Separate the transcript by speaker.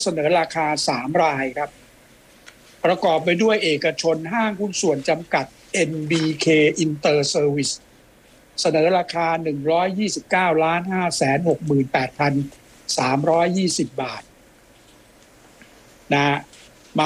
Speaker 1: เสนอราคา3 รายครับประกอบไปด้วยเอกชนห้างหุ้นส่วนจำกัด NBK Inter Service เสนอราคา129,568,320 บาทนะ